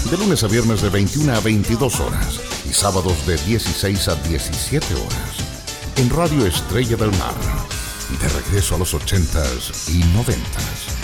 De lunes a viernes de 21 a 22 horas y sábados de 16 a 17 horas. En Radio Estrella del Mar. De regreso a los 80s y 90s.